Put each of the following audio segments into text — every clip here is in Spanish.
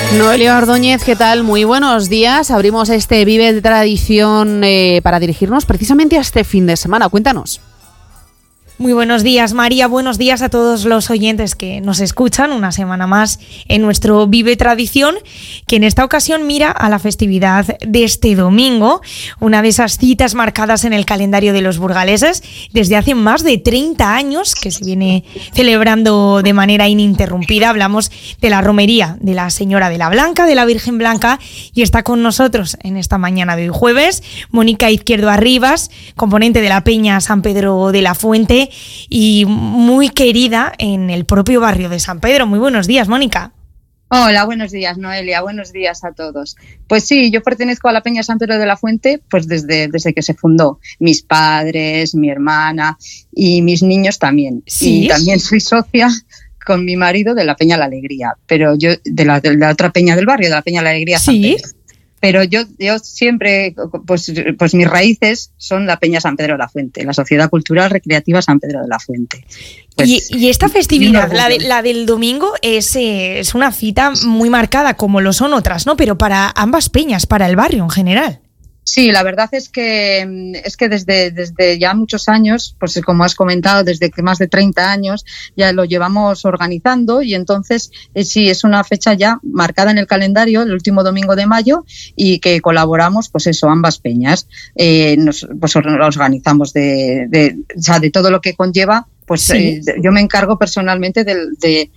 Noelia Ordóñez, ¿qué tal? Muy buenos días. Abrimos este Vive de Tradición para dirigirnos precisamente a este fin de semana. Cuéntanos. Muy buenos días, María. Buenos días a todos los oyentes que nos escuchan una semana más en nuestro Vive Tradición, que en esta ocasión mira a la festividad de este domingo, una de esas citas marcadas en el calendario de los burgaleses desde hace más de 30 años, que se viene celebrando de manera ininterrumpida. Hablamos de la romería de la Señora de la Blanca, de la Virgen Blanca, y está con nosotros en esta mañana de hoy jueves Mónica Izquierdo Arribas, componente de la Peña San Pedro de la Fuente, y muy querida en el propio barrio de San Pedro. Muy buenos días, Mónica. Hola, buenos días, Noelia, buenos días a todos. Pues sí, yo pertenezco a la Peña San Pedro de la Fuente pues desde que se fundó. Mis padres, mi hermana y mis niños también. ¿Sí? Y también soy socia con mi marido de la Peña La Alegría, pero yo de la otra peña del barrio, de la Peña La Alegría San ¿Sí? Pedro. Pero yo siempre, pues mis raíces son la Peña San Pedro de la Fuente, la Sociedad Cultural Recreativa San Pedro de la Fuente. Pues, y esta festividad, la del domingo, es una cita muy marcada, como lo son otras, ¿no? Pero para ambas peñas, para el barrio en general. Sí, la verdad es que desde ya muchos años, pues como has comentado, desde que más de 30 años ya lo llevamos organizando, y entonces sí, es una fecha ya marcada en el calendario, el último domingo de mayo, y que colaboramos, pues eso, ambas peñas. Nos organizamos de todo lo que conlleva. Pues sí. Yo me encargo personalmente de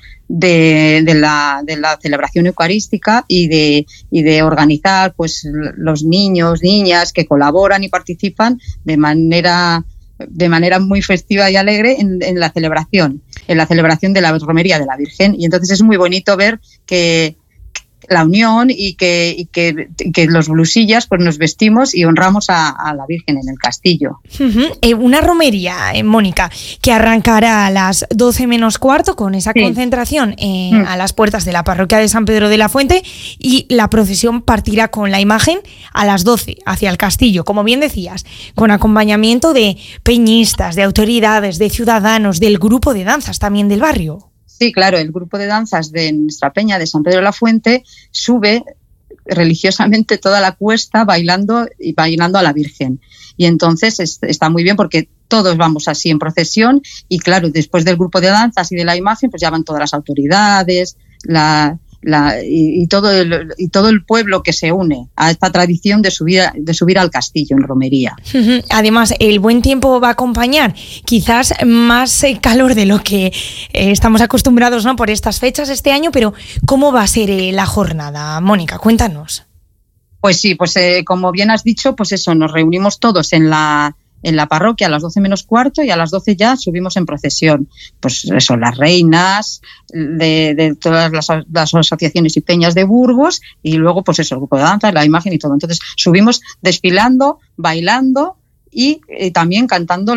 la celebración eucarística y de organizar pues los niños, niñas que colaboran y participan de manera muy festiva y alegre en la celebración de la romería de la Virgen. Y entonces es muy bonito ver que la unión y que los blusillas pues nos vestimos y honramos a la Virgen en el castillo. Una romería, Mónica, que arrancará a las 12 menos cuarto con esa concentración a las puertas de la parroquia de San Pedro de la Fuente, y la procesión partirá con la imagen a las 12 hacia el castillo, como bien decías, con acompañamiento de peñistas, de autoridades, de ciudadanos, del grupo de danzas también del barrio. Sí, claro, el grupo de danzas de nuestra peña de San Pedro de la Fuente sube religiosamente toda la cuesta bailando a la Virgen. Y entonces está muy bien porque todos vamos así en procesión, y claro, después del grupo de danzas y de la imagen, pues ya van todas las autoridades, y todo el pueblo que se une a esta tradición de subir al castillo en romería. Además, el buen tiempo va a acompañar quizás más calor de lo que estamos acostumbrados, ¿no?, por estas fechas este año, pero ¿cómo va a ser la jornada, Mónica? Cuéntanos. Pues sí, pues como bien has dicho, pues eso, nos reunimos todos en la parroquia a las 12 menos cuarto, y a las 12 ya subimos en procesión. Pues eso, las reinas de todas las asociaciones y peñas de Burgos, y luego pues eso, el grupo de danza, la imagen y todo. Entonces subimos desfilando, bailando y también cantando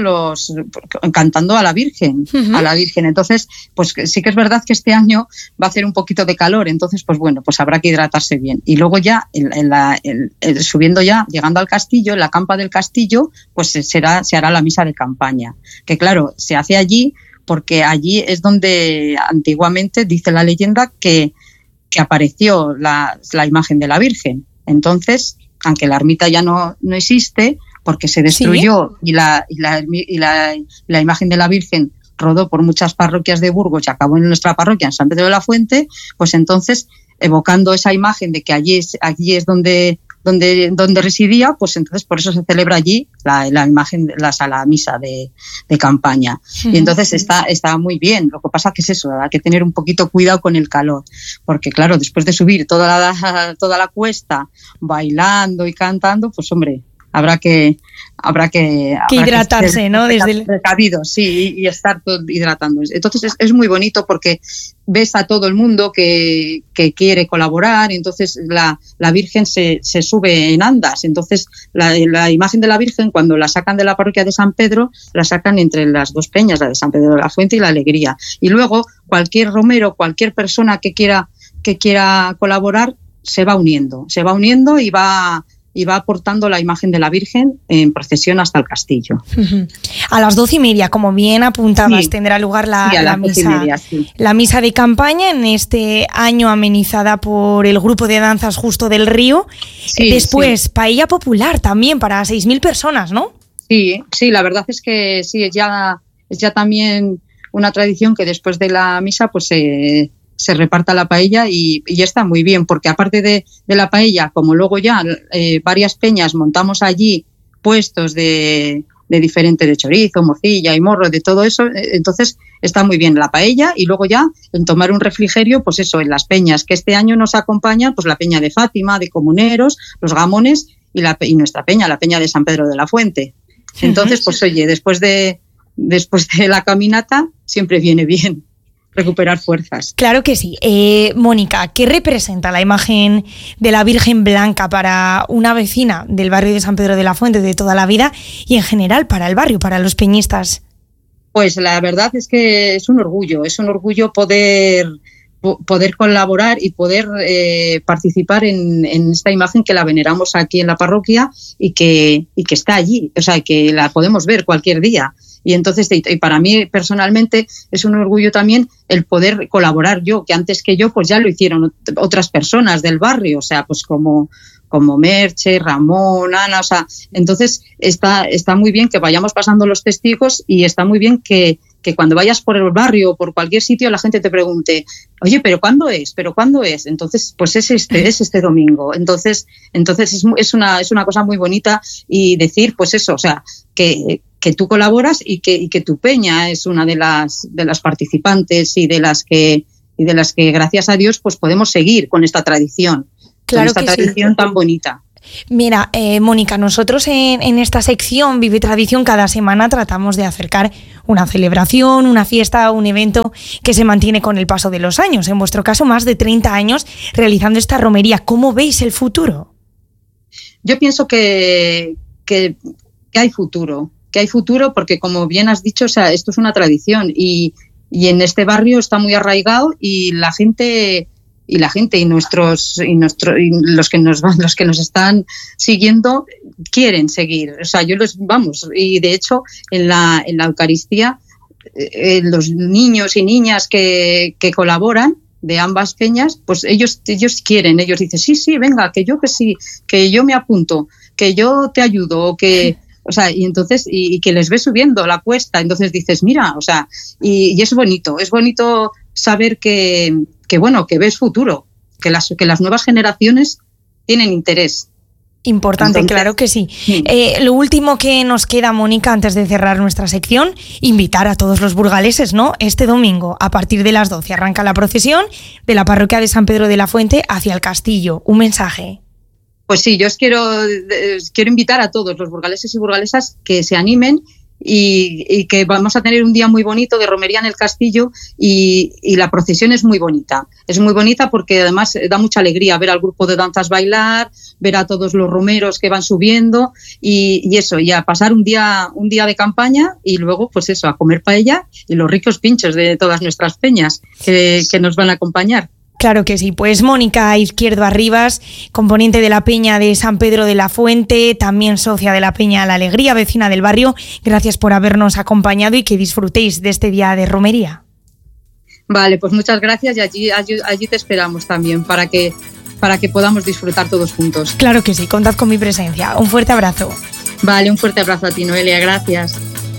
a la Virgen, a la Virgen. Entonces, pues sí que es verdad que este año va a hacer un poquito de calor, entonces pues bueno, pues habrá que hidratarse bien. Y luego ya subiendo ya, llegando al castillo, en la campa del castillo, pues se hará la misa de campaña, que claro, se hace allí porque allí es donde antiguamente dice la leyenda que apareció la imagen de la Virgen. Entonces, aunque la ermita ya no existe porque se destruyó, ¿sí?, y la imagen de la Virgen rodó por muchas parroquias de Burgos y acabó en nuestra parroquia, en San Pedro de la Fuente, pues entonces, evocando esa imagen de que allí es donde residía, pues entonces por eso se celebra allí la imagen, la misa de campaña. Y entonces está muy bien. Lo que pasa que es eso, hay que tener un poquito cuidado con el calor, porque claro, después de subir toda la cuesta bailando y cantando, pues hombre, habrá que hidratarse, ¿no? Precavido, sí, y estar hidratando. Entonces es muy bonito porque ves a todo el mundo que quiere colaborar, y entonces la Virgen se sube en andas. Entonces la imagen de la Virgen, cuando la sacan de la parroquia de San Pedro, la sacan entre las dos peñas, la de San Pedro de la Fuente y la Alegría. Y luego cualquier romero, cualquier persona que quiera colaborar, se va uniendo y va y va aportando la imagen de la Virgen en procesión hasta el castillo. A las 12:30, como bien apuntabas, tendrá lugar la misa de campaña, en este año amenizada por el grupo de danzas Justo del Río. Después, paella popular también para 6.000 personas, ¿no? Sí, la verdad es que sí, es ya también una tradición que después de la misa pues se reparta la paella y está muy bien, porque aparte de la paella, como luego ya varias peñas montamos allí puestos de diferente, de chorizo, morcilla y morro, de todo eso, entonces está muy bien la paella y luego ya en tomar un refrigerio, pues eso, en las peñas, que este año nos acompaña pues la peña de Fátima, de Comuneros, los Gamones y nuestra peña, la peña de San Pedro de la Fuente. Entonces, pues oye, después de la caminata siempre viene bien recuperar fuerzas. Claro que sí. Mónica, ¿qué representa la imagen de la Virgen Blanca para una vecina del barrio de San Pedro de la Fuente de toda la vida y en general para el barrio, para los peñistas? Pues la verdad es que es un orgullo poder colaborar y poder participar en esta imagen que la veneramos aquí en la parroquia y que está allí, o sea, que la podemos ver cualquier día. Y entonces, y para mí personalmente es un orgullo también el poder colaborar yo, que antes que yo pues ya lo hicieron otras personas del barrio, o sea, pues como Merche, Ramón, Ana, o sea, entonces está muy bien que vayamos pasando los testigos y está muy bien que cuando vayas por el barrio o por cualquier sitio la gente te pregunte, oye, ¿pero cuándo es? Entonces, pues es este domingo. Entonces es una cosa muy bonita y decir, pues eso, o sea, que tú colaboras y que tu peña es una de las participantes y de las que gracias a Dios pues podemos seguir con esta tradición. Claro, con esta tradición tan bonita. Mira, Mónica, nosotros en esta sección Vive Tradición cada semana tratamos de acercar una celebración, una fiesta, un evento que se mantiene con el paso de los años. En vuestro caso, más de 30 años realizando esta romería. ¿Cómo veis el futuro? Yo pienso que hay futuro. Que hay futuro porque, como bien has dicho, o sea, esto es una tradición y en este barrio está muy arraigado y los que nos están siguiendo quieren seguir. O sea, y de hecho en la Eucaristía los niños y niñas que colaboran de ambas peñas, pues ellos quieren, ellos dicen, sí, venga, que yo me apunto, que yo te ayudo, o sea, y entonces, y que les ves subiendo la cuesta, entonces dices, mira, o sea, y es bonito saber que ves futuro, que las nuevas generaciones tienen interés. Importante, entonces, claro que sí. Lo último que nos queda, Mónica, antes de cerrar nuestra sección, invitar a todos los burgaleses, ¿no? Este domingo, a partir de las 12, arranca la procesión de la parroquia de San Pedro de la Fuente hacia el castillo. Un mensaje. Pues sí, yo os quiero invitar a todos los burgaleses y burgalesas que se animen y que vamos a tener un día muy bonito de romería en el castillo y la procesión es muy bonita. Es muy bonita porque además da mucha alegría ver al grupo de danzas bailar, ver a todos los romeros que van subiendo y eso, y a pasar un día de campaña y luego pues eso, a comer paella y los ricos pinchos de todas nuestras peñas que nos van a acompañar. Claro que sí, pues Mónica Izquierdo Arribas, componente de la Peña de San Pedro de la Fuente, también socia de la Peña La Alegría, vecina del barrio, gracias por habernos acompañado y que disfrutéis de este día de romería. Vale, pues muchas gracias y allí te esperamos también para que podamos disfrutar todos juntos. Claro que sí, contad con mi presencia. Un fuerte abrazo. Vale, un fuerte abrazo a ti, Noelia, gracias.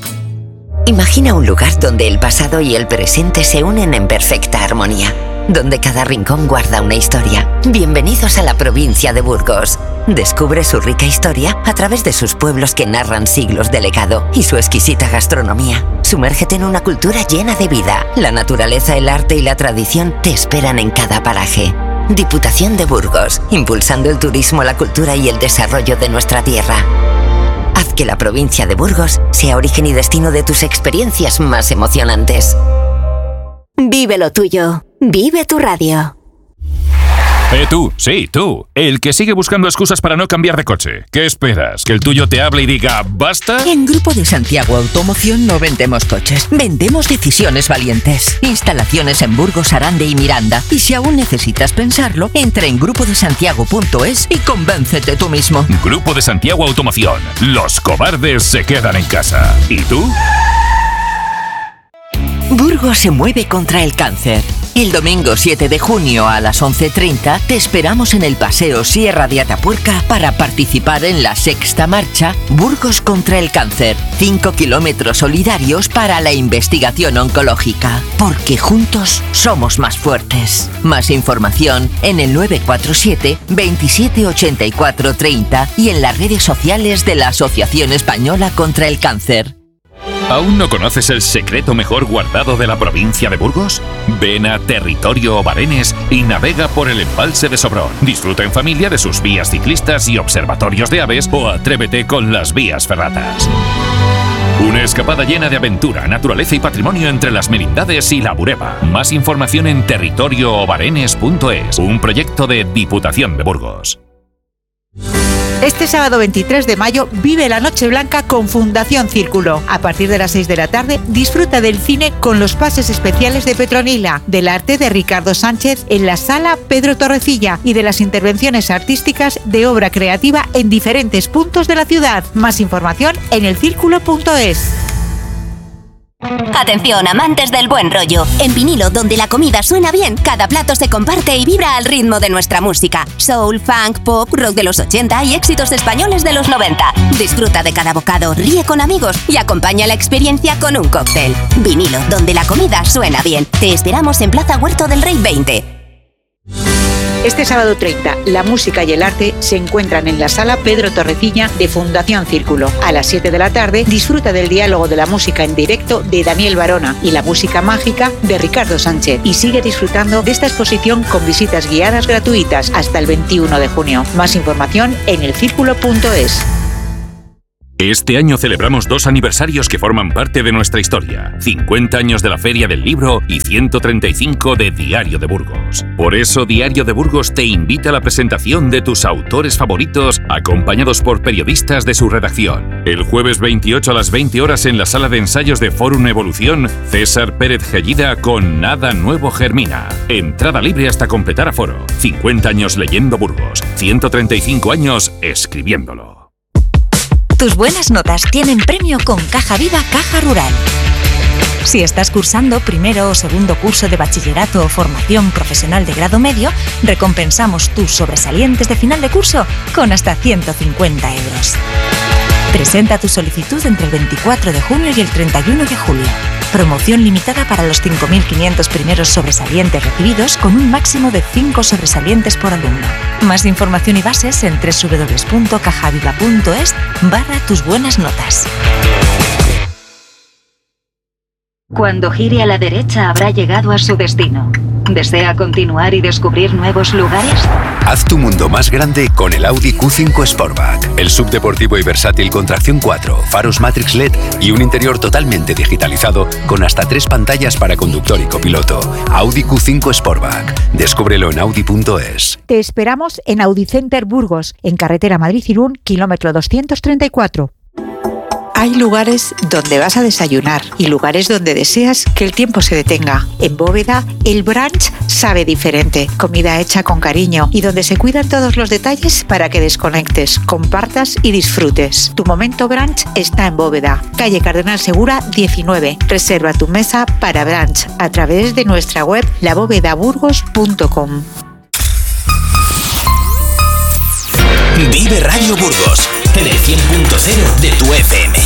Imagina un lugar donde el pasado y el presente se unen en perfecta armonía, donde cada rincón guarda una historia. Bienvenidos a la provincia de Burgos. Descubre su rica historia a través de sus pueblos que narran siglos de legado y su exquisita gastronomía. Sumérgete en una cultura llena de vida. La naturaleza, el arte y la tradición te esperan en cada paraje. Diputación de Burgos, impulsando el turismo, la cultura y el desarrollo de nuestra tierra. Haz que la provincia de Burgos sea origen y destino de tus experiencias más emocionantes. Vive lo tuyo. Vive tu radio. Tú, sí, tú, el que sigue buscando excusas para no cambiar de coche. ¿Qué esperas? ¿Que el tuyo te hable y diga basta? En Grupo de Santiago Automoción no vendemos coches, vendemos decisiones valientes. Instalaciones en Burgos, Arande y Miranda. Y si aún necesitas pensarlo, entra en grupodesantiago.es y convéncete tú mismo. Grupo de Santiago Automoción. Los cobardes se quedan en casa. ¿Y tú? Burgos se mueve contra el cáncer. El domingo 7 de junio a las 11:30 te esperamos en el Paseo Sierra de Atapuerca para participar en la 6ª marcha Burgos contra el cáncer. 5 kilómetros solidarios para la investigación oncológica. Porque juntos somos más fuertes. Más información en el 947 27 84 30 y en las redes sociales de la Asociación Española contra el Cáncer. ¿Aún no conoces el secreto mejor guardado de la provincia de Burgos? Ven a Territorio Obarenes y navega por el embalse de Sobrón. Disfruta en familia de sus vías ciclistas y observatorios de aves o atrévete con las vías ferratas. Una escapada llena de aventura, naturaleza y patrimonio entre las Merindades y la Bureba. Más información en territorioobarenes.es, un proyecto de Diputación de Burgos. Este sábado 23 de mayo vive la Noche Blanca con Fundación Círculo. A partir de las 6 de la tarde disfruta del cine con los pases especiales de Petronila, del arte de Ricardo Sánchez en la Sala Pedro Torrecilla y de las intervenciones artísticas de obra creativa en diferentes puntos de la ciudad. Más información en elcírculo.es. Atención, amantes del buen rollo. En vinilo, donde la comida suena bien, cada plato se comparte y vibra al ritmo de nuestra música. Soul, funk, pop, rock de los 80 y éxitos españoles de los 90. Disfruta de cada bocado, ríe con amigos y acompaña la experiencia con un cóctel. Vinilo, donde la comida suena bien. Te esperamos en Plaza Huerto del Rey 20. Este sábado 30, la música y el arte se encuentran en la Sala Pedro Torrecilla de Fundación Círculo. A las 7 de la tarde, disfruta del diálogo de la música en directo de Daniel Barona y la música mágica de Ricardo Sánchez. Y sigue disfrutando de esta exposición con visitas guiadas gratuitas hasta el 21 de junio. Más información en elcírculo.es. Este año celebramos 2 aniversarios que forman parte de nuestra historia. 50 años de la Feria del Libro y 135 de Diario de Burgos. Por eso Diario de Burgos te invita a la presentación de tus autores favoritos, acompañados por periodistas de su redacción. El jueves 28 a las 20 horas en la sala de ensayos de Fórum Evolución, César Pérez Gellida con Nada Nuevo Germina. Entrada libre hasta completar aforo. 50 años leyendo Burgos, 135 años escribiéndolo. Tus buenas notas tienen premio con Caja Viva Caja Rural. Si estás cursando primero o segundo curso de bachillerato o formación profesional de grado medio, recompensamos tus sobresalientes de final de curso con hasta 150 euros. Presenta tu solicitud entre el 24 de junio y el 31 de julio. Promoción limitada para los 5.500 primeros sobresalientes recibidos con un máximo de 5 sobresalientes por alumno. Más información y bases en www.cajaviva.es/tus buenas notas. Cuando gire a la derecha habrá llegado a su destino. ¿Desea continuar y descubrir nuevos lugares? Haz tu mundo más grande con el Audi Q5 Sportback. El subdeportivo y versátil con tracción 4, faros Matrix LED y un interior totalmente digitalizado con hasta 3 pantallas para conductor y copiloto. Audi Q5 Sportback. Descúbrelo en audi.es. Te esperamos en Audi Center Burgos, en carretera Madrid-Irún, kilómetro 234. Hay lugares donde vas a desayunar y lugares donde deseas que el tiempo se detenga. En Bóveda, el brunch sabe diferente. Comida hecha con cariño y donde se cuidan todos los detalles para que desconectes, compartas y disfrutes. Tu momento brunch está en Bóveda, calle Cardenal Segura 19. Reserva tu mesa para brunch a través de nuestra web labovedaburgos.com. Vive Radio Burgos en el 100.0 de tu FM.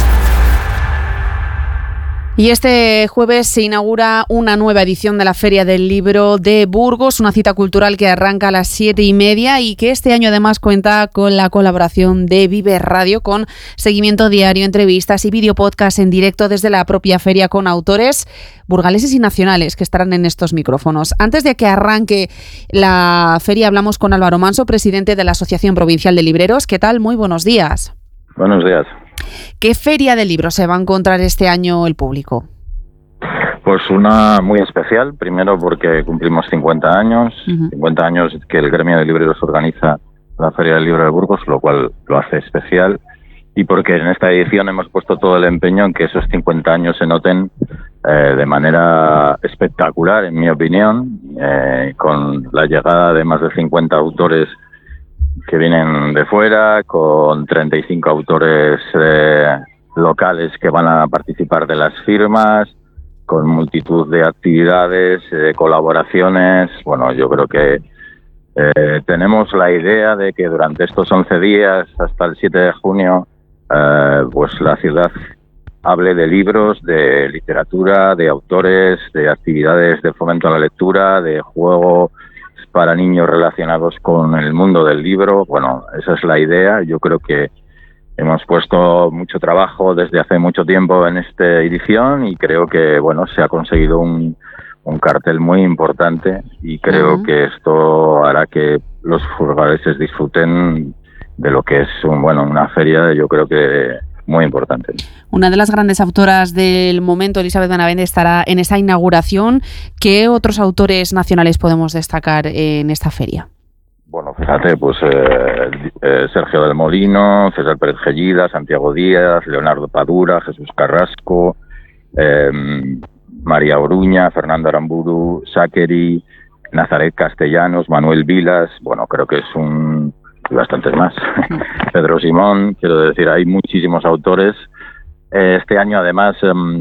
Y este jueves se inaugura una nueva edición de la Feria del Libro de Burgos, una cita cultural que arranca a las 7:30 y que este año además cuenta con la colaboración de Vive Radio, con seguimiento diario, entrevistas y videopodcast en directo desde la propia feria con autores burgaleses y nacionales que estarán en estos micrófonos. Antes de que arranque la feria hablamos con Álvaro Manso, presidente de la Asociación Provincial de Libreros. ¿Qué tal? Muy buenos días. Buenos días. ¿Qué feria de libros se va a encontrar este año el público? Pues una muy especial, primero porque cumplimos 50 años, 50 años que el gremio de libreros organiza la Feria del Libro de Burgos, lo cual lo hace especial, y porque en esta edición hemos puesto todo el empeño en que esos 50 años se noten de manera espectacular, en mi opinión, con la llegada de más de 50 autores que vienen de fuera, con 35 autores locales que van a participar de las firmas, con multitud de actividades, colaboraciones. Bueno, yo creo que tenemos la idea de que durante estos 11 días, hasta el 7 de junio, pues la ciudad hable de libros, de literatura, de autores, de actividades de fomento a la lectura, de juegos para niños relacionados con el mundo del libro. Bueno, esa es la idea. Yo creo que hemos puesto mucho trabajo desde hace mucho tiempo en esta edición y creo que, bueno, se ha conseguido un cartel muy importante y creo que esto hará que los burgaleses disfruten de lo que es una feria, yo creo que muy importante. Una de las grandes autoras del momento, Elisabeth Benavente, estará en esa inauguración. ¿Qué otros autores nacionales podemos destacar en esta feria? Bueno, fíjate, pues Sergio del Molino, César Pérez Gellida, Santiago Díaz, Leonardo Padura, Jesús Carrasco, María Oruña, Fernando Aramburu, Sáqueri, Nazaret Castellanos, Manuel Vilas. Bueno, creo que es bastantes más. Pedro Simón, quiero decir, hay muchísimos autores. Este año, además,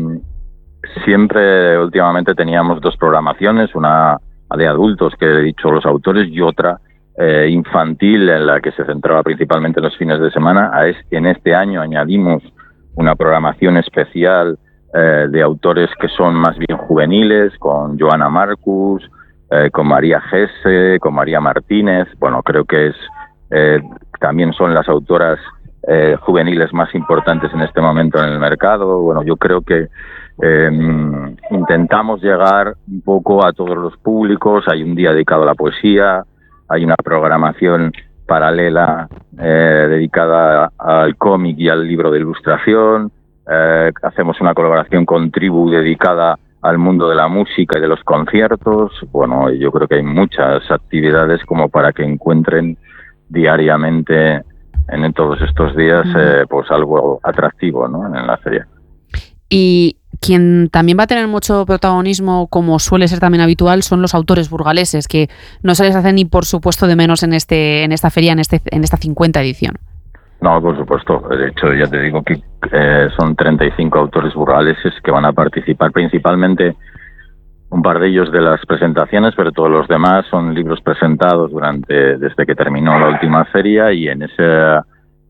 últimamente teníamos dos programaciones, una de adultos, que he dicho los autores, y otra infantil, en la que se centraba principalmente en los fines de semana. En este año añadimos una programación especial de autores que son más bien juveniles, con Joana Marcus, con María Gese, con María Martínez. Bueno, creo que también son las autoras juveniles más importantes en este momento en el mercado. Bueno, yo creo que intentamos llegar un poco a todos los públicos. Hay un día dedicado a la poesía, hay una programación paralela dedicada al cómic y al libro de ilustración. Hacemos una colaboración con Tribu dedicada al mundo de la música y de los conciertos. Bueno, yo creo que hay muchas actividades como para que encuentren diariamente en todos estos días pues algo atractivo, ¿no?, en la feria. Y quien también va a tener mucho protagonismo, como suele ser también habitual, son los autores burgaleses, que no se les hace ni por supuesto de menos en esta feria, en esta 50 edición. No, por supuesto. De hecho, ya te digo que son 35 autores burgaleses que van a participar, principalmente un par de ellos de las presentaciones, pero todos los demás son libros presentados desde que terminó la última feria, y en esa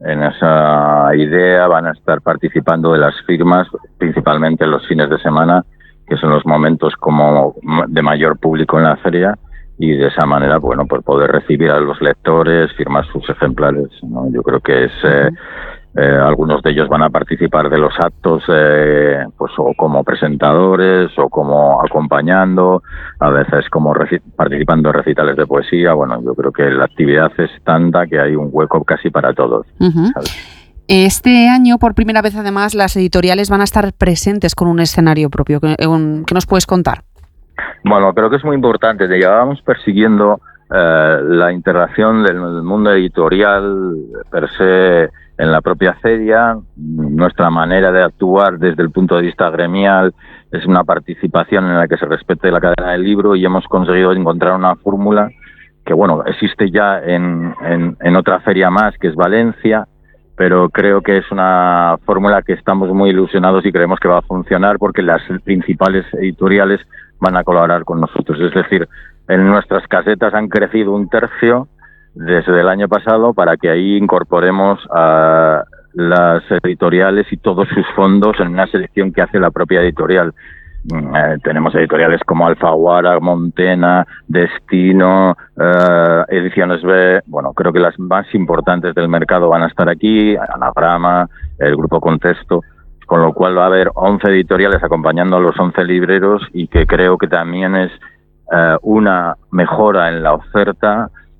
idea van a estar participando de las firmas, principalmente en los fines de semana, que son los momentos como de mayor público en la feria, y de esa manera, bueno, pues poder recibir a los lectores, firmar sus ejemplares, ¿no? Yo creo que algunos de ellos van a participar de los actos, pues o como presentadores o como acompañando, a veces como participando en recitales de poesía. Bueno, yo creo que la actividad es tanta que hay un hueco casi para todos. ¿Sabes? Este año, por primera vez, además, las editoriales van a estar presentes con un escenario propio. ¿Qué nos puedes contar? Bueno, creo que es muy importante. Llevábamos persiguiendo la integración del mundo editorial per se en la propia feria. Nuestra manera de actuar desde el punto de vista gremial es una participación en la que se respete la cadena del libro, y hemos conseguido encontrar una fórmula que, bueno, existe ya en otra feria más, que es Valencia, pero creo que es una fórmula que estamos muy ilusionados y creemos que va a funcionar, porque las principales editoriales van a colaborar con nosotros. Es decir, en nuestras casetas han crecido 1/3 desde el año pasado, para que ahí incorporemos a las editoriales y todos sus fondos en una selección que hace la propia editorial. Tenemos editoriales como Alfaguara, Montena, Destino, Ediciones B. Bueno, creo que las más importantes del mercado van a estar aquí, Anagrama, el Grupo Contexto, con lo cual va a haber 11 editoriales acompañando a los 11 libreros, y que creo que también es una mejora en la oferta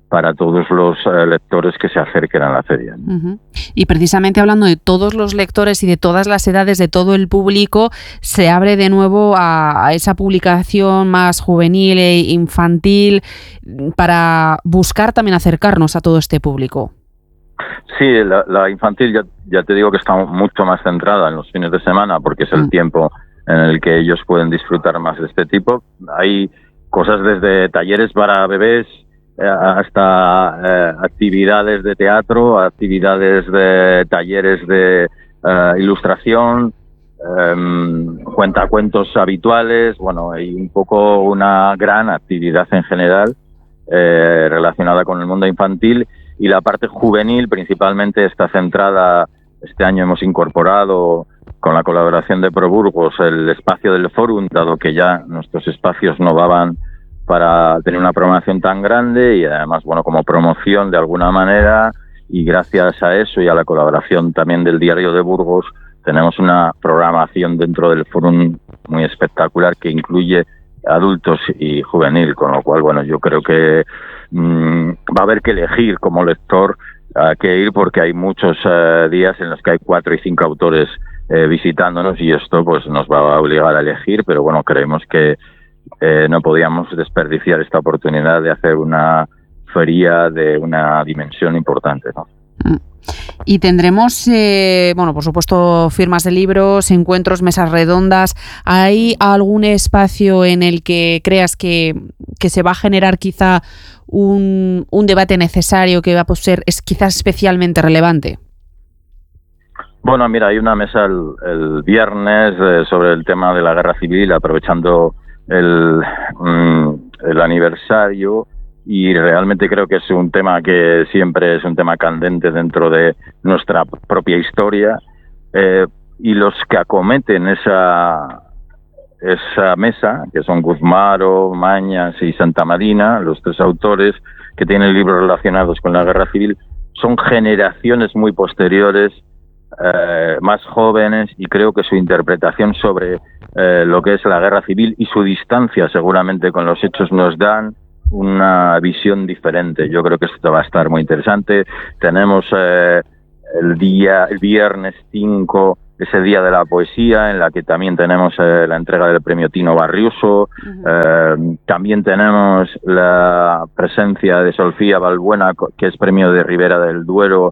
para todos los lectores que se acerquen a la feria. Uh-huh. Y precisamente hablando de todos los lectores y de todas las edades, de todo el público, se abre de nuevo a esa publicación más juvenil e infantil para buscar también acercarnos a todo este público. Sí, la infantil ya te digo que está mucho más centrada en los fines de semana porque es el tiempo en el que ellos pueden disfrutar más de este tipo. Hay cosas desde talleres para bebés hasta actividades de teatro, actividades de talleres de ilustración, cuentacuentos habituales. Bueno, hay un poco una gran actividad en general relacionada con el mundo infantil, y la parte juvenil principalmente está centrada. Este año hemos incorporado, con la colaboración de Pro Burgos, el espacio del Fórum, dado que ya nuestros espacios no daban para tener una programación tan grande, y además, bueno, como promoción de alguna manera, y gracias a eso y a la colaboración también del Diario de Burgos, tenemos una programación dentro del Fórum muy espectacular que incluye adultos y juvenil, con lo cual, bueno, yo creo que va a haber que elegir como lector a qué ir, porque hay muchos días en los que hay 4 y 5 autores visitándonos, y esto pues nos va a obligar a elegir, pero bueno, creemos que no podíamos desperdiciar esta oportunidad de hacer una feria de una dimensión importante, ¿no? Y tendremos, bueno, por supuesto, firmas de libros, encuentros, mesas redondas. ¿Hay algún espacio en el que creas que se va a generar quizá un debate necesario que va a ser quizás especialmente relevante? Bueno, mira, hay una mesa el viernes sobre el tema de la guerra civil, aprovechando el aniversario, y realmente creo que es un tema que siempre es un tema candente dentro de nuestra propia historia, y los que acometen esa mesa, que son Guzmaro, Mañas y Santa Marina, los 3 autores que tienen libros relacionados con la guerra civil, son generaciones muy posteriores, más jóvenes, y creo que su interpretación sobre lo que es la guerra civil y su distancia seguramente con los hechos nos dan una visión diferente. Yo creo que esto va a estar muy interesante. Tenemos el viernes 5, ese día de la poesía, en la que también tenemos la entrega del premio Tino Barriuso. Uh-huh. También tenemos la presencia de Sofía Balbuena, que es premio de Ribera del Duero,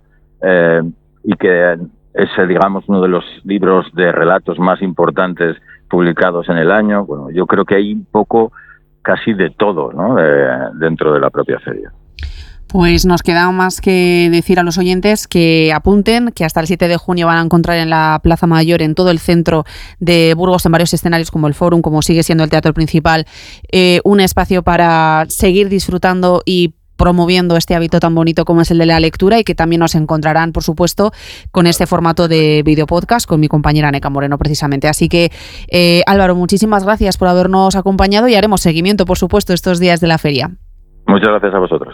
y que es, digamos, uno de los libros de relatos más importantes publicados en el año. Bueno, yo creo que hay un poco casi de todo, ¿no?, dentro de la propia feria. Pues nos queda más que decir a los oyentes que apunten, que hasta el 7 de junio van a encontrar en la Plaza Mayor, en todo el centro de Burgos, en varios escenarios como el Fórum, como sigue siendo el teatro principal, un espacio para seguir disfrutando y promoviendo este hábito tan bonito como es el de la lectura, y que también nos encontrarán, por supuesto, con este formato de videopodcast con mi compañera Neca Moreno, precisamente. Así que, Álvaro, muchísimas gracias por habernos acompañado, y haremos seguimiento, por supuesto, estos días de la feria. Muchas gracias a vosotros.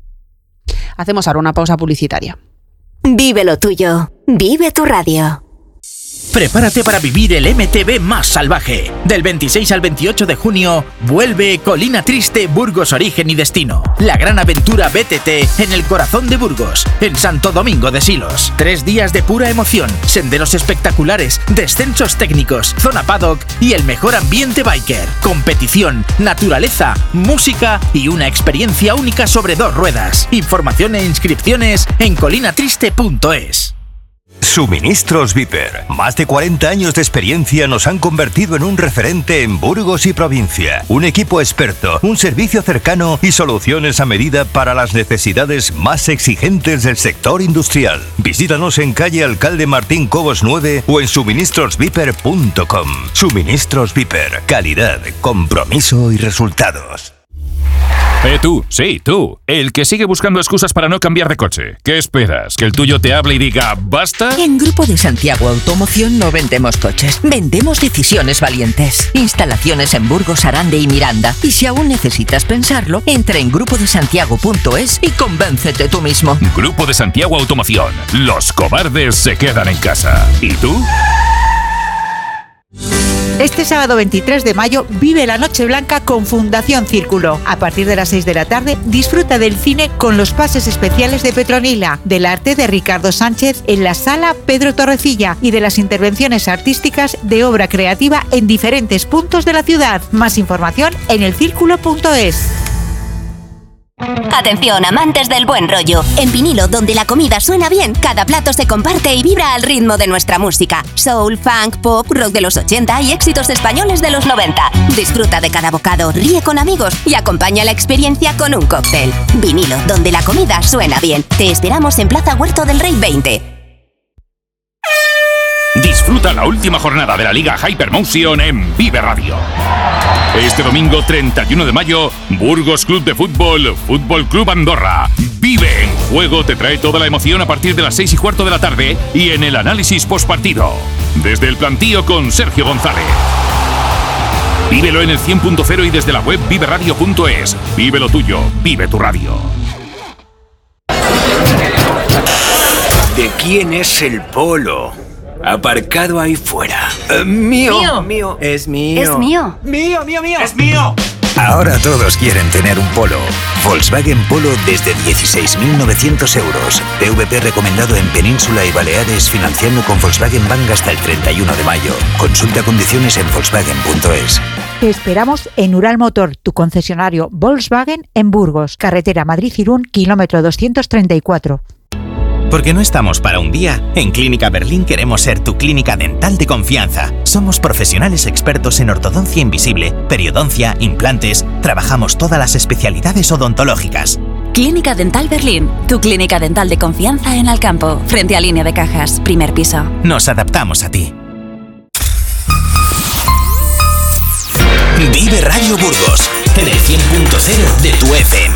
Hacemos ahora una pausa publicitaria. Vive lo tuyo. Vive tu radio. Prepárate para vivir el MTV más salvaje. Del 26 al 28 de junio, vuelve Colina Triste, Burgos Origen y Destino. La gran aventura BTT en el corazón de Burgos, en Santo Domingo de Silos. 3 días de pura emoción, senderos espectaculares, descensos técnicos, zona paddock y el mejor ambiente biker. Competición, naturaleza, música y una experiencia única sobre 2 ruedas. Información e inscripciones en colinatriste.es. Suministros Viper. Más de 40 años de experiencia nos han convertido en un referente en Burgos y provincia. Un equipo experto, un servicio cercano y soluciones a medida para las necesidades más exigentes del sector industrial. Visítanos en calle Alcalde Martín Cobos 9 o en suministrosviper.com. Suministros Viper. Calidad, compromiso y resultados. Tú, sí, tú, el que sigue buscando excusas para no cambiar de coche. ¿Qué esperas? ¿Que el tuyo te hable y diga basta? En Grupo de Santiago Automoción no vendemos coches, vendemos decisiones valientes. Instalaciones en Burgos, Arande y Miranda. Y si aún necesitas pensarlo, entra en grupodesantiago.es y convéncete tú mismo. Grupo de Santiago Automoción. Los cobardes se quedan en casa. ¿Y tú? Este Este sábado 23 de mayo vive la Noche Blanca con Fundación Círculo. A partir de las 6 de la tarde disfruta del cine con los pases especiales de Petronila, del arte de Ricardo Sánchez en la Sala Pedro Torrecilla y de las intervenciones artísticas de obra creativa en diferentes puntos de la ciudad. Más información en elcírculo.es. Atención, amantes del buen rollo. En vinilo, donde la comida suena bien, cada plato se comparte y vibra al ritmo de nuestra música. Soul, funk, pop, rock de los 80 y éxitos españoles de los 90. Disfruta de cada bocado, ríe con amigos y acompaña la experiencia con un cóctel. Vinilo, donde la comida suena bien. Te esperamos en Plaza Huerto del Rey 20. Disfruta la última jornada de la Liga Hypermotion en Vive Radio. Este domingo 31 de mayo, Burgos Club de Fútbol, Fútbol Club Andorra. Vive en Juego te trae toda la emoción a partir de las 6:15 de la tarde y en el análisis postpartido. Desde el plantío con Sergio González. Vívelo en el 100.0 y desde la web viveradio.es. Vive lo tuyo, vive tu radio. ¿De quién es el polo? Aparcado ahí fuera. Mío. Es mío. Es mío. Mío. Es mío. Ahora todos quieren tener un polo. Volkswagen Polo desde 16.900 euros. PVP recomendado en Península y Baleares, financiando con Volkswagen Bank hasta el 31 de mayo. Consulta condiciones en volkswagen.es. Te esperamos en Ural Motor, tu concesionario Volkswagen en Burgos, carretera Madrid-Irún, kilómetro 234. Porque no estamos para un día, en Clínica Berlín queremos ser tu clínica dental de confianza. Somos profesionales expertos en ortodoncia invisible, periodoncia, implantes. Trabajamos todas las especialidades odontológicas. Clínica Dental Berlín, tu clínica dental de confianza en Alcampo, frente a Línea de Cajas, primer piso. Nos adaptamos a ti. Vive Radio Burgos, en el 100.0 de tu FM.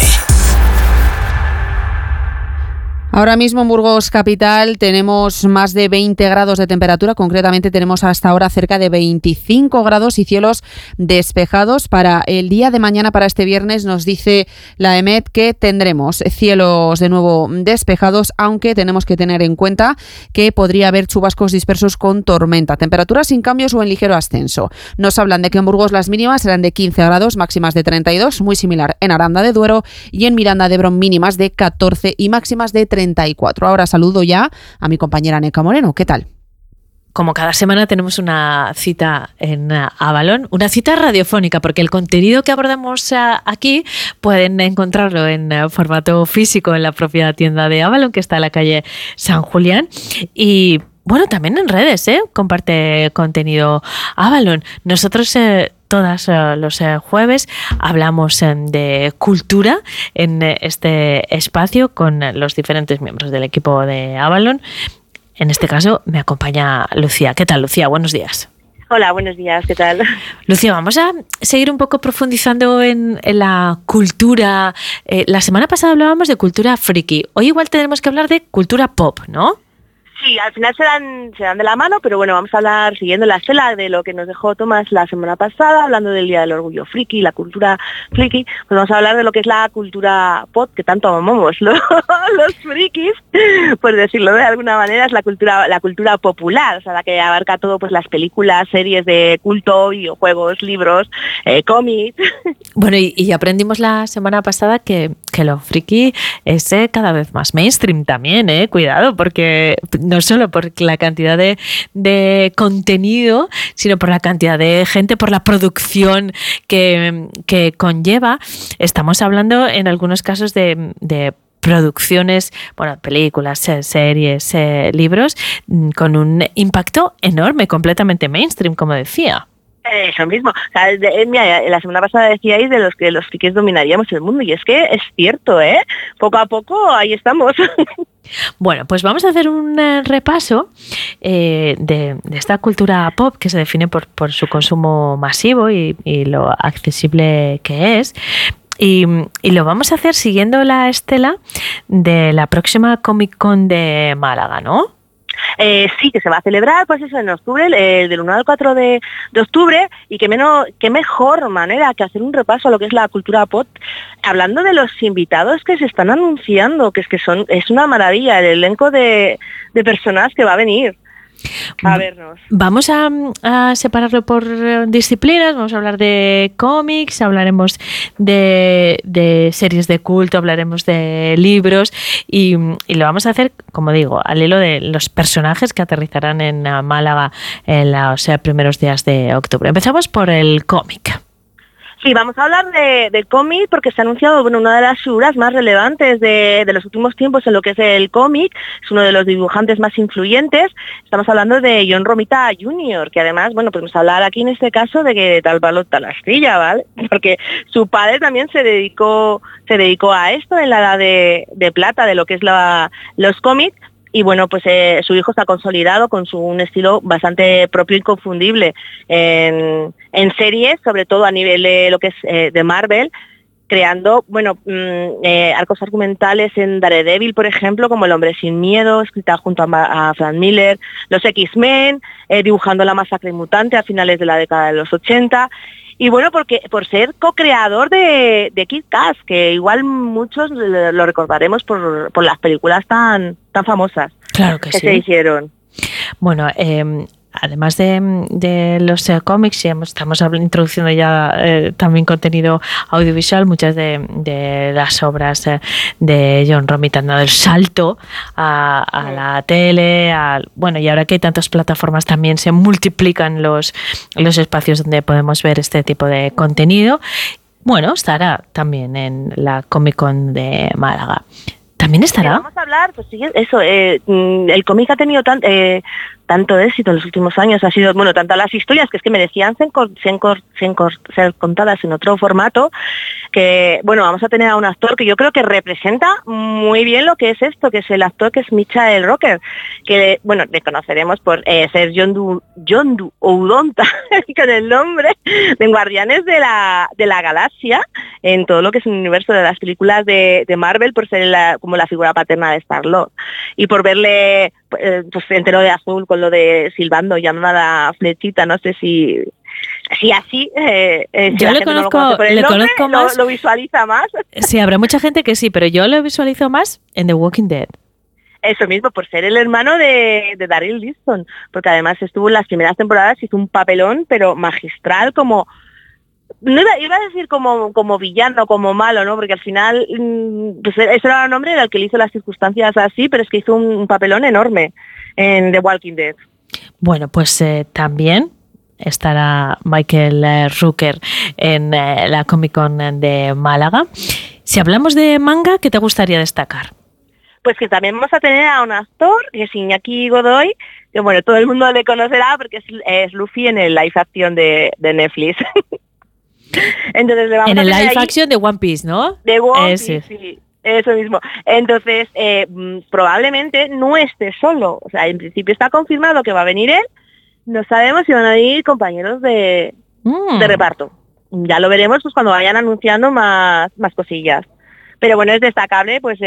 Ahora mismo en Burgos Capital tenemos más de 20 grados de temperatura, concretamente tenemos hasta ahora cerca de 25 grados y cielos despejados. Para el día de mañana, para este viernes, nos dice la EMET que tendremos cielos de nuevo despejados, aunque tenemos que tener en cuenta que podría haber chubascos dispersos con tormenta. Temperaturas sin cambios o en ligero ascenso. Nos hablan de que en Burgos las mínimas serán de 15 grados, máximas de 32, muy similar en Aranda de Duero, y en Miranda de Ebro mínimas de 14 y máximas de 34. Ahora saludo ya a mi compañera Neca Moreno. ¿Qué tal? Como cada semana tenemos una cita en Avalon, una cita radiofónica, porque el contenido que abordamos aquí pueden encontrarlo en formato físico en la propia tienda de Avalon, que está en la calle San Julián, y bueno, también en redes, comparte contenido Avalon. Nosotros todos los jueves hablamos de cultura en este espacio con los diferentes miembros del equipo de Avalon. En este caso me acompaña Lucía. ¿Qué tal, Lucía? Buenos días. Hola, buenos días, ¿qué tal? Lucía, vamos a seguir un poco profundizando en la cultura. La semana pasada hablábamos de cultura friki. Hoy igual tenemos que hablar de cultura pop, ¿no? Sí, al final se dan de la mano, pero bueno, vamos a hablar siguiendo la estela de lo que nos dejó Tomás la semana pasada, hablando del Día del Orgullo Friki, la cultura friki. Pues vamos a hablar de lo que es la cultura pop, que tanto amamos los frikis, por decirlo de alguna manera. Es la cultura popular, o sea, la que abarca todo, pues las películas, series de culto, videojuegos, libros, cómics. Bueno, y aprendimos la semana pasada que lo friki es cada vez más mainstream también, cuidado, porque no solo por la cantidad de contenido, sino por la cantidad de gente, por la producción que conlleva. Estamos hablando en algunos casos de producciones, bueno, películas, series, libros, con un impacto enorme, completamente mainstream, como decía. Eso mismo. O sea, mira, la semana pasada decíais de los que los frikis dominaríamos el mundo, y es que es cierto, poco a poco ahí estamos. Bueno, pues vamos a hacer un repaso de esta cultura pop que se define por su consumo masivo y lo accesible que es. Y lo vamos a hacer siguiendo la estela de la próxima Comic Con de Málaga, ¿no? Sí, que se va a celebrar, pues eso, en octubre, del 1 al 4 de octubre, y qué mejor manera que hacer un repaso a lo que es la cultura pop, hablando de los invitados que se están anunciando, que es una maravilla el elenco de personas que va a venir. a vernos. Vamos a separarlo por disciplinas, vamos a hablar de cómics, hablaremos de series de culto, hablaremos de libros y lo vamos a hacer, como digo, al hilo de los personajes que aterrizarán en Málaga en los primeros días de octubre. Empezamos por el cómic. Sí, vamos a hablar del cómic porque se ha anunciado una de las figuras más relevantes de los últimos tiempos en lo que es el cómic. Es uno de los dibujantes más influyentes. Estamos hablando de John Romita Jr., que además, pues vamos a hablar aquí en este caso de que tal palo tal astilla, ¿vale? Porque su padre también se dedicó a esto en la edad de plata de lo que es los cómics. Y bueno, pues su hijo está consolidado con un estilo bastante propio y inconfundible en series, sobre todo a nivel de lo que es de Marvel, creando, arcos argumentales en Daredevil, por ejemplo, como El Hombre Sin Miedo, escrita junto a Frank Miller, los X-Men, dibujando La Masacre Mutante a finales de la década de los 80. Y bueno, por ser co-creador de Kick-Ass, que igual muchos lo recordaremos por las películas tan famosas que se hicieron. Bueno, además de los cómics, estamos introduciendo ya también contenido audiovisual. Muchas de las obras de John Romita han dado el salto a la tele, y ahora que hay tantas plataformas también se multiplican los espacios donde podemos ver este tipo de contenido. Bueno, estará también en la Comic Con de Málaga. ¿También estará? Vamos a hablar, pues sí, eso, el cómic ha tenido tanto éxito en los últimos años, ha sido, tantas las historias que es que merecían ser contadas en otro formato, que, vamos a tener a un actor que yo creo que representa muy bien lo que es esto, que es el actor que es Michael Rooker, que, le conoceremos por ser Yondu Oudonta, con el nombre de Guardianes de la Galaxia, en todo lo que es el universo de las películas de Marvel, por ser como la figura paterna de Star-Lord, y por verle pues entero de azul con lo de silbando, llamada flechita, no sé si así yo le conozco, conozco más, lo visualiza más. Sí, habrá mucha gente que sí, pero yo lo visualizo más en The Walking Dead. Eso mismo, por ser el hermano de Daryl Dixon, porque además estuvo en las primeras temporadas, hizo un papelón pero magistral, como no iba a decir como villano, como malo, ¿no? Porque al final pues ese era el nombre del que le hizo las circunstancias así, pero es que hizo un papelón enorme en The Walking Dead. Bueno, pues también estará Michael Rooker en la Comic Con de Málaga. Si hablamos de manga, ¿qué te gustaría destacar? Pues que también vamos a tener a un actor, que es Iñaki Godoy, que todo el mundo le conocerá porque es Luffy en el live action de Netflix. Entonces le vamos en a el live ahí, action de One Piece, ¿no? De One Piece, sí, eso mismo. Entonces, probablemente no esté solo. O sea, en principio está confirmado que va a venir él. No sabemos si van a ir compañeros de reparto. Ya lo veremos pues cuando vayan anunciando más cosillas. Pero bueno, es destacable pues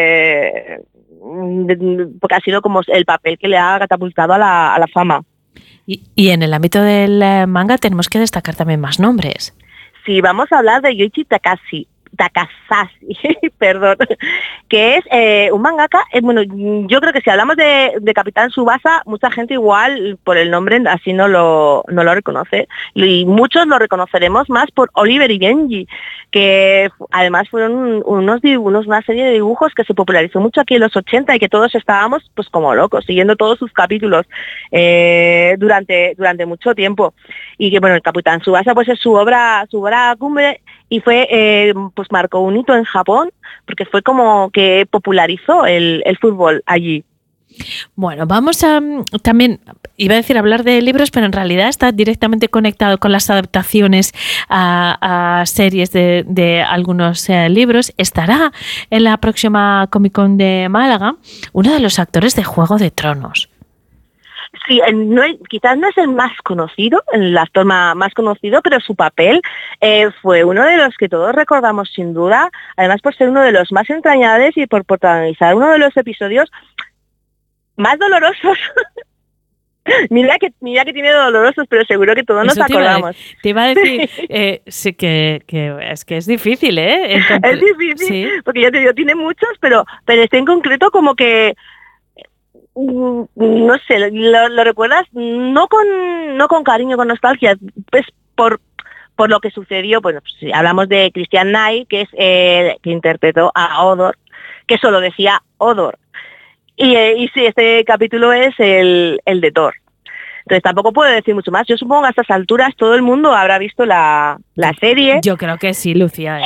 porque ha sido como el papel que le ha catapultado a la fama. Y en el ámbito del manga tenemos que destacar también más nombres. Sí, vamos a hablar de Yoichi Takahashi, perdón, que es un mangaka. Yo creo que si hablamos de Capitán Tsubasa, mucha gente igual por el nombre así no lo reconoce, y muchos lo reconoceremos más por Oliver y Benji, que además fueron una serie de dibujos que se popularizó mucho aquí en los 80 y que todos estábamos pues como locos siguiendo todos sus capítulos durante mucho tiempo, y que el Capitán Tsubasa pues es su obra cumbre, y fue pues marcó un hito en Japón porque fue como que popularizó el fútbol allí. Bueno, vamos a también, iba a decir hablar de libros, pero en realidad está directamente conectado con las adaptaciones a series de algunos libros. Estará en la próxima Comic Con de Málaga uno de los actores de Juego de Tronos. Sí, quizás no es el más conocido, el actor más conocido, pero su papel fue uno de los que todos recordamos sin duda, además por ser uno de los más entrañables y por protagonizar uno de los episodios más dolorosos. Mira que tiene dolorosos, pero seguro que todos nos acordamos. Te iba a decir sí, que es difícil, ¿eh? Es difícil, sí. Porque ya te digo, tiene muchos, pero este en concreto como que no sé, lo recuerdas no con cariño, con nostalgia, pues por lo que sucedió. Bueno, pues, si hablamos de Christian Knight, que es que interpretó a Odor, que solo decía Odor. Y sí, este capítulo es el de Thor. Entonces tampoco puedo decir mucho más. Yo supongo que a estas alturas todo el mundo habrá visto la serie. Yo creo que sí, Lucía.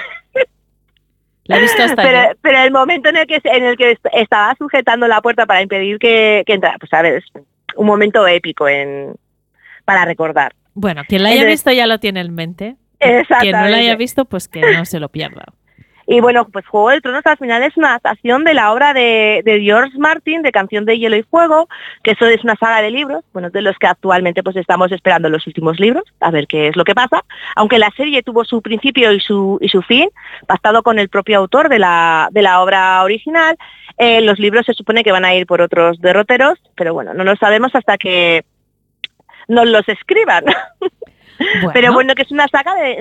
La he visto hasta pero el momento en el que estaba sujetando la puerta para impedir que entrara, pues a ver, es un momento épico para recordar. Bueno, quien la haya visto ya lo tiene en mente. Exactamente. Quien no la haya visto, pues que no se lo pierda. Y bueno, pues Juego de Tronos al final es una adaptación de la obra de George Martin, de Canción de Hielo y Fuego, que eso es una saga de libros, bueno, de los que actualmente pues estamos esperando los últimos libros, a ver qué es lo que pasa. Aunque la serie tuvo su principio y su fin, pactado con el propio autor de la obra original, los libros se supone que van a ir por otros derroteros, pero bueno, no lo sabemos hasta que nos los escriban. Bueno. Pero bueno, que es una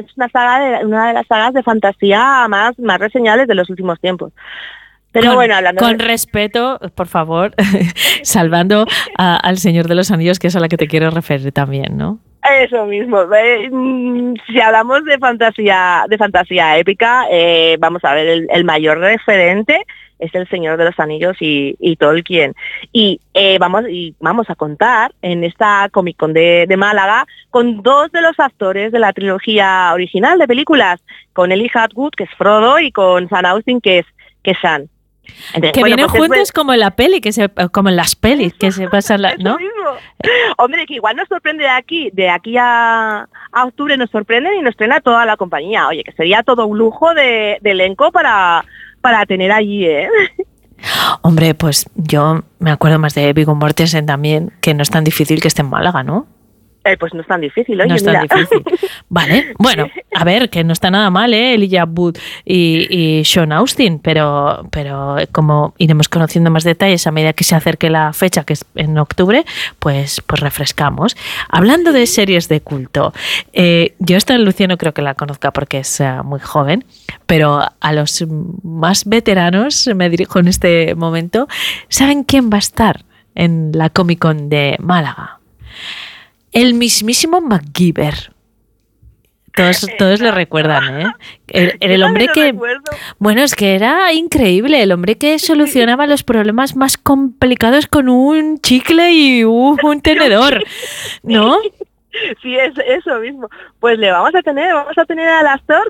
de las sagas de fantasía más reseñables de los últimos tiempos. Pero bueno, hablando con respeto, por favor, salvando al Señor de los Anillos, que es a la que te quiero referir también, ¿no? Eso mismo. Si hablamos de fantasía épica, vamos a ver, el mayor referente es el Señor de los Anillos y Tolkien. Y vamos a contar en esta Comic Con de Málaga con dos de los actores de la trilogía original de películas, con Eli Atwood, que es Frodo, y con Sam Austin, que es Sam. Entonces, que vienen pues juntos como en la peli, como en las pelis, que se pasan ¿no? Hombre, que igual nos sorprende de aquí a octubre, nos sorprende y nos estrena toda la compañía. Oye, que sería todo un lujo de elenco para tener allí, ¿eh? Hombre, pues yo me acuerdo más de Viggo Mortensen también, que no es tan difícil que esté en Málaga, ¿no? Pues no es tan difícil, oye, no es tan difícil. Vale, bueno, a ver, que no está nada mal, Elijah Wood y Sean Austin, pero como iremos conociendo más detalles a medida que se acerque la fecha, que es en octubre, pues refrescamos. Hablando de series de culto, yo esta Luciano creo que la conozca porque es muy joven, pero a los más veteranos, me dirijo en este momento, ¿saben quién va a estar en la Comic Con de Málaga? El mismísimo MacGyver. Todos lo recuerdan, ¿eh? El hombre que... Bueno, es que era increíble. El hombre que solucionaba los problemas más complicados con un chicle y un tenedor, ¿no? Sí, es eso mismo. Pues le vamos a tener al actor